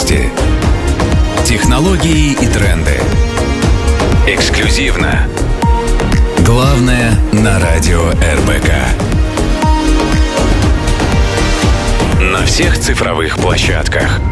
Новости. Технологии и тренды. Эксклюзивно. Главное на радио РБК. На всех цифровых площадках.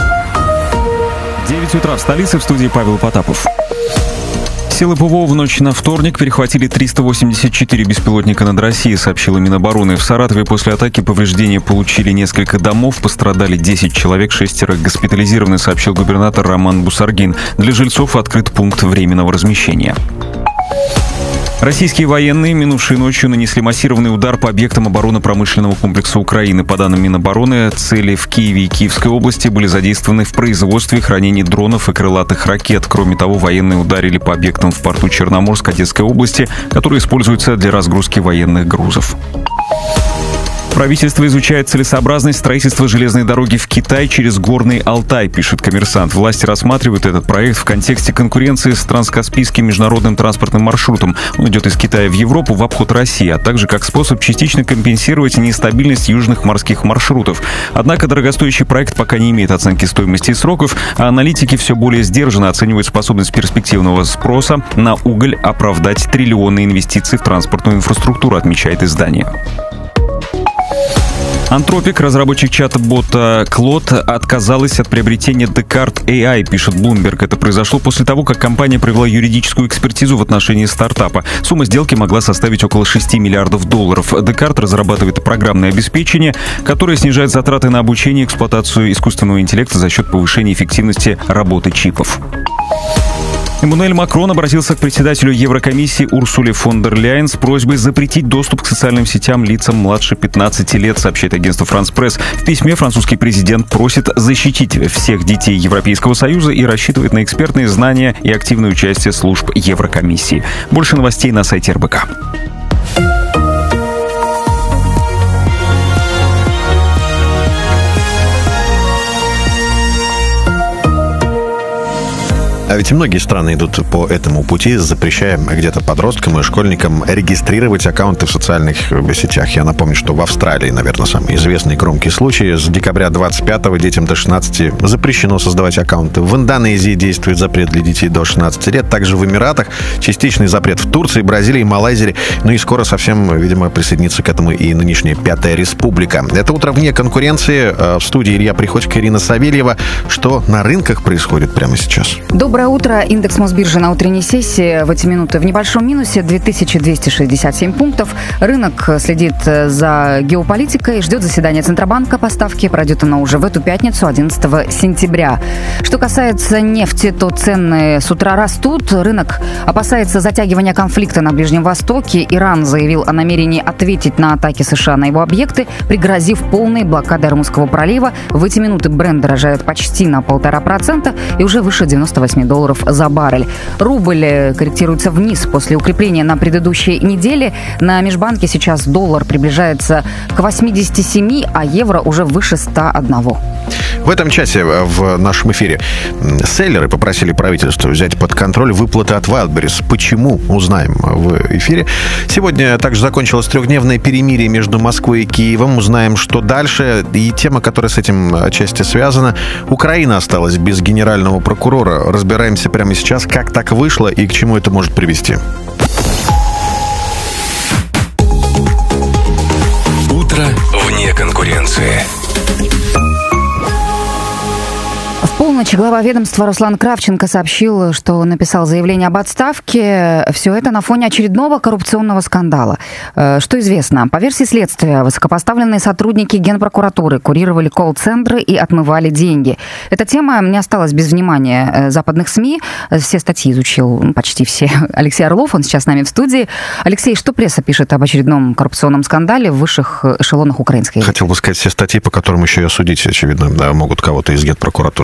9 утра в столице, в студии Павел Потапов. Силы ПВО в ночь на вторник перехватили 384 беспилотника над Россией, сообщила Минобороны. В Саратове после атаки повреждения получили несколько домов, пострадали 10 человек, 6 госпитализированы, сообщил губернатор Роман Бусаргин. Для жильцов открыт пункт временного размещения. Российские военные минувшей ночью нанесли массированный удар по объектам оборонно-промышленного комплекса Украины. По данным Минобороны, цели в Киеве и Киевской области были задействованы в производстве и хранении дронов и крылатых ракет. Кроме того, военные ударили по объектам в порту Черноморск Одесской области, которые используются для разгрузки военных грузов. Правительство изучает целесообразность строительства железной дороги в Китай через Горный Алтай, пишет «Коммерсант». Власти рассматривают этот проект в контексте конкуренции с транскаспийским международным транспортным маршрутом. Он идет из Китая в Европу в обход России, а также как способ частично компенсировать нестабильность южных морских маршрутов. Однако дорогостоящий проект пока не имеет оценки стоимости и сроков, а аналитики все более сдержанно оценивают способность перспективного спроса на уголь оправдать триллионные инвестиции в транспортную инфраструктуру, отмечает издание. Антропик, разработчик чата-бота Клод, отказалась от приобретения Descartes AI, пишет Bloomberg. Это произошло после того, как компания провела юридическую экспертизу в отношении стартапа. Сумма сделки могла составить около $6 миллиардов. Descartes разрабатывает программное обеспечение, которое снижает затраты на обучение и эксплуатацию искусственного интеллекта за счет повышения эффективности работы чипов. Эммануэль Макрон обратился к председателю Еврокомиссии Урсуле фон дер Ляйен с просьбой запретить доступ к социальным сетям лицам младше 15 лет, сообщает агентство «Франс Пресс». В письме французский президент просит защитить всех детей Европейского Союза и рассчитывает на экспертные знания и активное участие служб Еврокомиссии. Больше новостей на сайте РБК. А ведь многие страны идут по этому пути, запрещая где-то подросткам и школьникам регистрировать аккаунты в социальных сетях. Я напомню, что в Австралии, наверное, самый известный громкий случай. С декабря 25-го детям до 16 запрещено создавать аккаунты. В Индонезии действует запрет для детей до 16 лет. Также в Эмиратах частичный запрет в Турции, Бразилии, Малайзии. Ну и скоро совсем, видимо, присоединится к этому и нынешняя Пятая Республика. Это утро вне конкуренции. В студии Илья Приходько, Ирина Савельева. Что на рынках происходит прямо сейчас? Доброе утро. Индекс Мосбиржи на утренней сессии в эти минуты в небольшом минусе, 2267 пунктов. Рынок следит за геополитикой, ждет заседания Центробанка по ставке. Пройдет оно уже в эту пятницу, 11 сентября. Что касается нефти, то цены с утра растут. Рынок опасается затягивания конфликта на Ближнем Востоке. Иран заявил о намерении ответить на атаки США на его объекты, пригрозив полной блокадой Ормузского пролива. В эти минуты Брент дорожает почти на 1,5% и уже выше $98 за баррель. Рубль корректируется вниз после укрепления на предыдущей неделе. На межбанке сейчас доллар приближается к 87, а евро уже выше 101. В этом часе в нашем эфире селлеры попросили правительство взять под контроль выплаты от Wildberries. Почему? Узнаем в эфире. Сегодня также закончилось 3-дневное перемирие между Москвой и Киевом. Узнаем, что дальше. И тема, которая с этим отчасти связана. Украина осталась без генерального прокурора. Разбираемся прямо сейчас, как так вышло и к чему это может привести. Утро вне конкуренции. В полночь глава ведомства Руслан Кравченко сообщил, что написал заявление об отставке. Все это на фоне очередного коррупционного скандала. Что известно? По версии следствия, высокопоставленные сотрудники Генпрокуратуры курировали колл-центры и отмывали деньги. Эта тема не осталась без внимания западных СМИ. Все статьи изучил, почти все, Алексей Орлов. Он сейчас с нами в студии. Алексей, что пресса пишет об очередном коррупционном скандале в высших эшелонах украинской? Хотел бы сказать, все статьи, по которым еще и осудить, очевидно, да, могут кого-то из Генпрокуратуры.